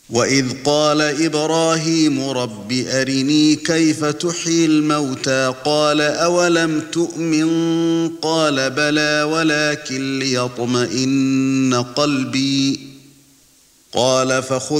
وَإِذْ قَالَ إِبْرَاهِيمُ رَبِّ أَرِنِي كَيْفَ تُحْيِي الْمَوْتَى قَالَ أَوَلَمْ تُؤْمِنْ قَالَ بَلَى وَلَكِنْ لِيَطْمَئِنَّ قَلْبِي قَالَ فَخُذْ